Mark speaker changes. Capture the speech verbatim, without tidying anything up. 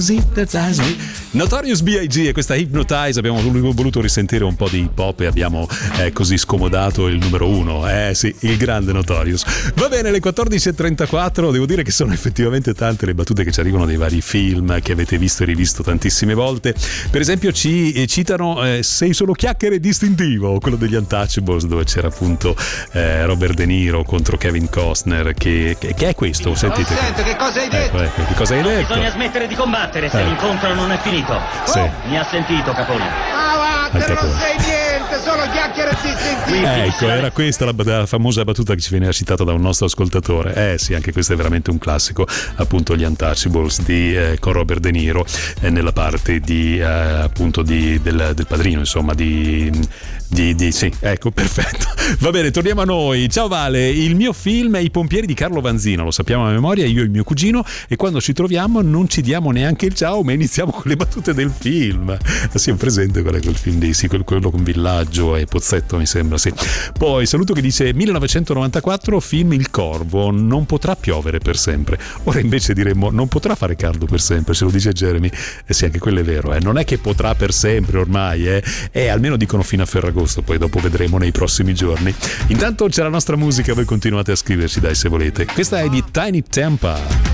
Speaker 1: Notorious B I G e questa Hypnotize. Abbiamo voluto risentire un po' di hip hop e abbiamo eh, così scomodato il numero uno, eh sì, il grande Notorious. Va bene, le quattordici e trentaquattro, devo dire che sono effettivamente tante le battute che ci arrivano dei vari film che avete visto e rivisto tantissime volte. Per esempio ci eh, citano eh, Sei solo chiacchiere distintivo, quello degli Untouchables, dove c'era appunto eh, Robert De Niro contro Kevin Costner. Che, che, che è questo? Sentite,
Speaker 2: sento, che cosa hai detto?
Speaker 1: Ecco, ecco, che cosa hai detto?
Speaker 3: Bisogna smettere di combattere se
Speaker 1: Eh.
Speaker 3: l'incontro non è finito.
Speaker 1: Sì.
Speaker 3: Oh, mi ha sentito, Capone.
Speaker 2: Ah,
Speaker 1: Al
Speaker 2: vattene, non
Speaker 1: Capone.
Speaker 2: sei niente, solo chiacchiere distintive.
Speaker 1: Ecco, era questa la, la famosa battuta che ci viene citata da un nostro ascoltatore. Eh sì, anche questo è veramente un classico, appunto gli Untouchables di, eh, con Robert De Niro eh, nella parte di eh, appunto di, del, del padrino, insomma, di, di, di sì, ecco, perfetto. Va bene, torniamo a noi. Ciao Vale, il mio film è I pompieri di Carlo Vanzina, lo sappiamo a memoria, io e il mio cugino, e quando ci troviamo non ci diamo neanche il ciao, ma iniziamo con le battute del film. Sì, ho presente qual è quel film di sì, quello con Villaggio e Pozzetto, mi sembra, sì. Poi saluto che dice millenovecentonovantaquattro, film Il Corvo, non potrà piovere per sempre. Ora invece diremmo non potrà fare caldo per sempre, ce lo dice Jeremy. E sì, anche quello è vero, eh. Non è che potrà per sempre ormai, eh. E almeno dicono fino a Ferragosto, poi dopo vedremo nei prossimi giorni. Intanto c'è la nostra musica, voi continuate a scriverci, dai, se volete. Questa è di Tiny Tampa.